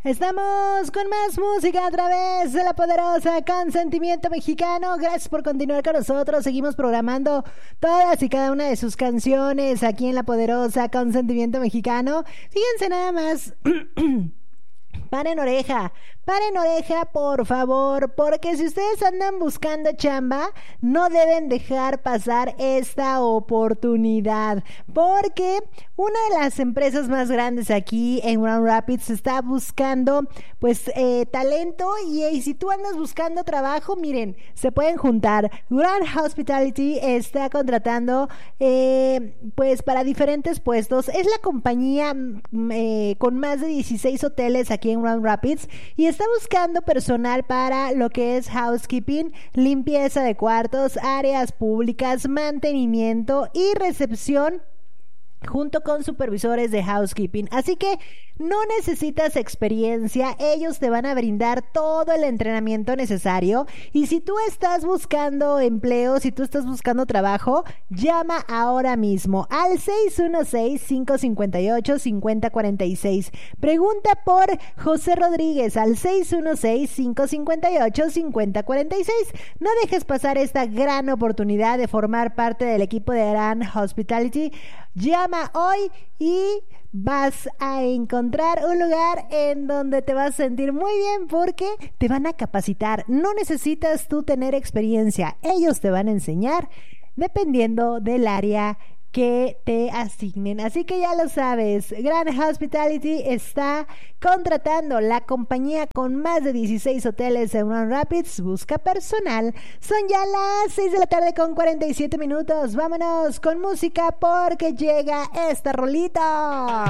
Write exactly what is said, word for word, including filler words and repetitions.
Estamos con más música a través de la poderosa Consentimiento Mexicano. Gracias por continuar con nosotros. Seguimos programando todas y cada una de sus canciones aquí en la poderosa Consentimiento Mexicano. Fíjense nada más. Paren oreja, paren oreja por favor, porque si ustedes andan buscando chamba, no deben dejar pasar esta oportunidad, porque una de las empresas más grandes aquí en Grand Rapids está buscando pues eh, talento y, y si tú andas buscando trabajo, miren, se pueden juntar. Grand Hospitality está contratando eh, pues para diferentes puestos. Es la compañía eh, con más de dieciséis hoteles aquí en Grand Rapids y está buscando personal para lo que es housekeeping, limpieza de cuartos, áreas públicas, mantenimiento y recepción, junto con supervisores de housekeeping. Así que no necesitas experiencia, ellos te van a brindar todo el entrenamiento necesario. Y si tú estás buscando empleo, si tú estás buscando trabajo, llama ahora mismo al seis uno seis, cinco cinco ocho, cinco cero cuatro seis. Pregunta por José Rodríguez al seis uno seis, cinco cinco ocho, cinco cero cuatro seis. No dejes pasar esta gran oportunidad de formar parte del equipo de Grand Hospitality. Llama hoy y vas a encontrar un lugar en donde te vas a sentir muy bien porque te van a capacitar. No necesitas tú tener experiencia, ellos te van a enseñar dependiendo del área que te asignen. Así que ya lo sabes, Grand Hospitality está contratando, la compañía con más de dieciséis hoteles en Grand Rapids busca personal. Son ya las seis de la tarde con cuarenta y siete minutos. Vámonos con música porque llega esta rolita.